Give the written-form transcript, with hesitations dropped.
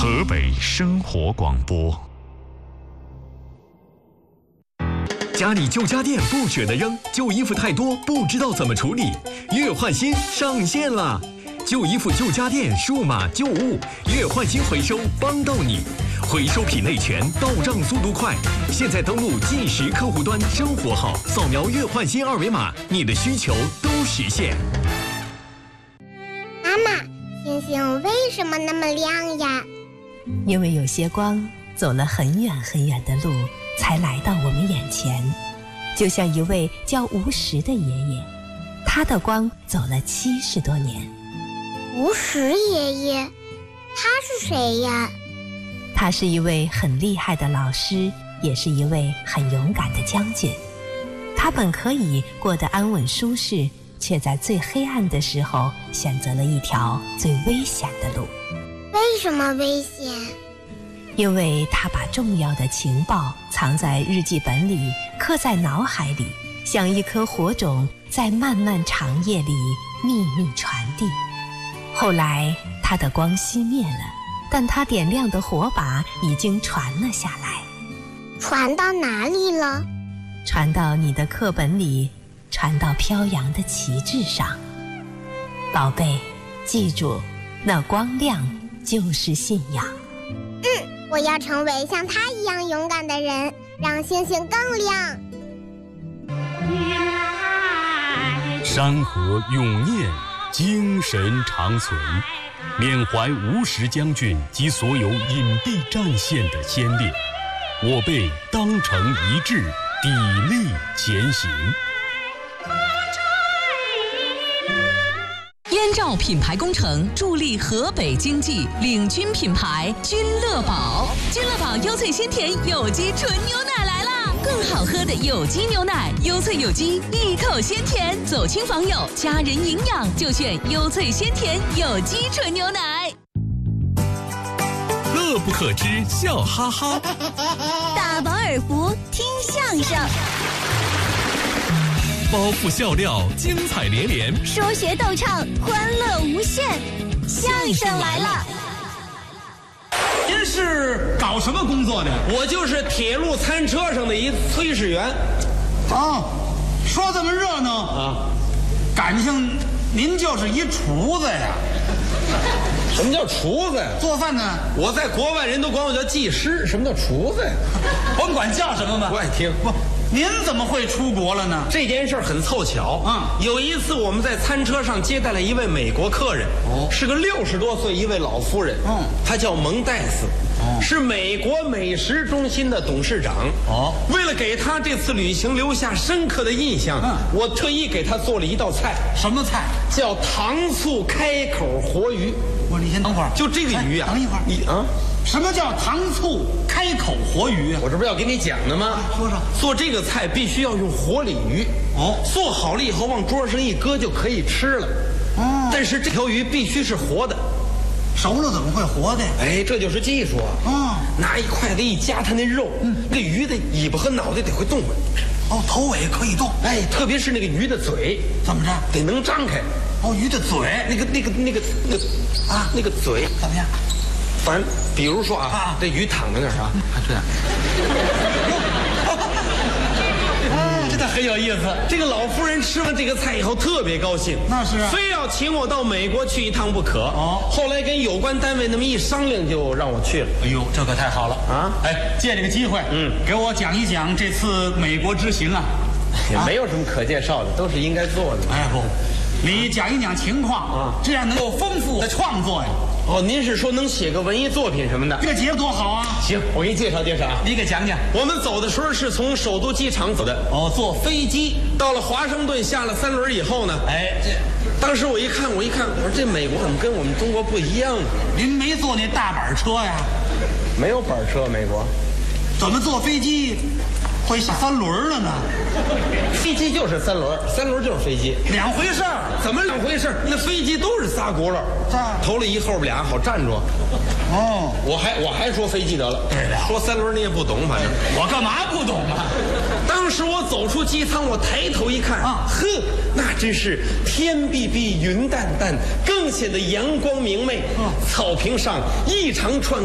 河北生活广播。 家里旧家电不舍得扔，旧衣服太多不知道怎么处理，月换新上线了！旧衣服、旧家电、数码旧物，月换新回收帮到你，回收品类全，到账速度快。现在登录计时客户端生活号，扫描月换新二维码，你的需求都实现。 妈妈，星星为什么那么亮呀？ 因为有些光走了很远很远的路，才来到我们眼前。就像一位叫吴石的爷爷，他的光走了70多年。 吴石爷爷，他是谁呀？ 他是一位很厉害的老师，也是一位很勇敢的将军。他本可以过得安稳舒适，却在最黑暗的时候选择了一条最危险的路。 为什么危险？ 因为他把重要的情报藏在日记本里，刻在脑海里，像一颗火种，在漫漫长夜里秘密传递。后来他的光熄灭了，但他点亮的火把已经传了下来。 传到哪里了？ 传到你的课本里，传到飘扬的旗帜上。宝贝，记住，那光亮就是信仰。 我要成为像他一样勇敢的人，让星星更亮。 山河永念，精神长存，缅怀吴石将军及所有隐蔽战线的先烈，我辈当成一致，砥砺前行。 燕赵品牌工程助力河北经济，领军品牌君乐宝。君乐宝优萃鲜甜有机纯牛奶来啦！更好喝的有机牛奶，优萃有机，一口鲜甜。走亲访友，家人营养就选优萃鲜甜有机纯牛奶。 乐不可支，笑哈哈。 大饱耳福，听相声。 包袱笑料，精彩连连； 说学逗唱，欢乐无限。相声来了！ 您是搞什么工作的？ 我就是铁路餐车上的一炊事员。 啊，说这么热闹啊，感情您就是一厨子呀？ 什么叫厨子呀？ 做饭呢？ 我在国外人都管我叫技师。什么叫厨子呀？ 甭管叫什么吧。 不爱听。 不，您怎么会出国了呢？ 这件事很凑巧。有一次我们在餐车上接待了一位美国客人，是个60多岁一位老夫人。她叫蒙戴斯，是美国美食中心的董事长。为了给她这次旅行留下深刻的印象，我特意给她做了一道菜。 什么菜？ 叫糖醋开口活鱼。 你先等会儿， 就这个鱼啊。 等一会儿， 你啊。 什么叫糖醋开口活鱼啊？ 我这不是要给你讲的吗？ 说说。 做这个菜必须要用活鲤鱼。做好了以后往桌上一搁就可以吃了。但是这条鱼必须是活的。 熟了怎么会活的？ 哎，这就是技术啊。拿一筷子一夹它那肉，那鱼的尾巴和脑袋得会动。 头尾可以动。 哎，特别是那个鱼的嘴， 怎么着？ 得能张开。 鱼的嘴， 那个嘴怎么样？ 反正比如说这鱼躺在那儿这样。 真的很有意思。 这个老夫人吃完这个菜以后特别高兴， 那是啊， 非要请我到美国去一趟不可。后来跟有关单位那么一商量，就让我去了。 哎呦，这可太好了啊！借这个机会，给我讲一讲这次美国之行啊。 也没有什么可介绍的，都是应该做的。 不，你讲一讲情况这样能够丰富的创作呀。 您是说能写个文艺作品什么的？ 这个节目多好啊！ 行，我给你介绍介绍啊。 你给讲讲。 我们走的时候是从首都机场走的。 坐飞机到了华盛顿，下了3轮以后呢，当时我一看，我说这美国怎么跟我们中国不一样呢？ 您没坐那大板车呀？ 没有板车，美国。 怎么坐飞机会下3轮了呢？ 飞机就是3轮，3轮就是飞机， 两回事儿。 怎么两回事？那飞机都是仨轱辘，头里一后边俩，好站着。我还说飞机得了。 对了， 说3轮你也不懂，反正我干嘛不懂啊？ 当时我走出机舱，我抬头一看，那真是天碧碧，云淡淡，更显得阳光明媚。草坪上一长串